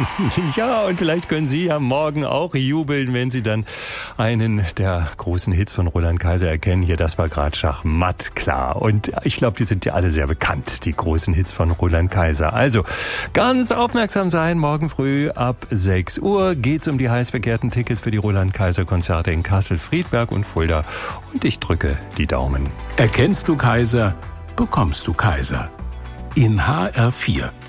Ja, und vielleicht können Sie ja morgen auch jubeln, wenn Sie dann einen der großen Hits von Roland Kaiser erkennen. Hier, das war gerade Schachmatt, klar. Und ich glaube, die sind ja alle sehr bekannt, die großen Hits von Roland Kaiser. Also, ganz aufmerksam sein. Morgen früh ab 6 Uhr geht's um die heiß begehrten Tickets für die Roland Kaiser Konzerte in Kassel, Friedberg und Fulda. Und ich drücke die Daumen. Erkennst du Kaiser, bekommst du Kaiser. In HR4.